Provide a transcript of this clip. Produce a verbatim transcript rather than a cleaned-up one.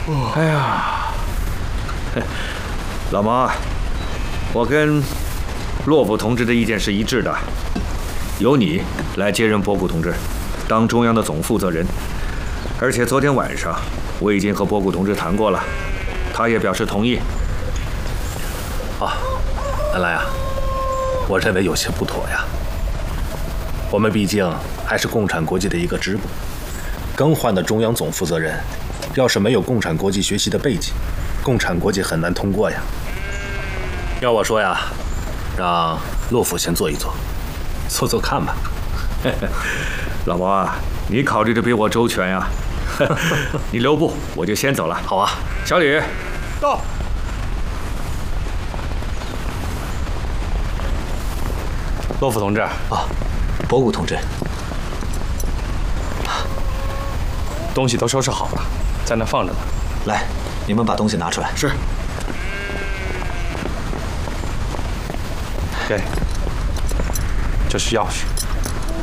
哎呀， 老毛，我跟洛甫同志的意见是一致的，由你来接任博古同志，当中央的总负责人。而且昨天晚上我已经和博古同志谈过了，他也表示同意。 啊，恩来啊，我认为有些不妥呀。我们毕竟还是共产国际的一个支部，更换的中央总负责人，要是没有共产国际学习的背景，共产国际很难通过呀。要我说呀，让洛甫先做一做，做做看吧。 老毛啊，你考虑的比我周全呀。你留步，我就先走了。 好啊， 小李， 到。洛甫同志啊，博古同志， 东西都收拾好了，在那放着呢。 来，你们把东西拿出来。 是。 给，这是钥匙。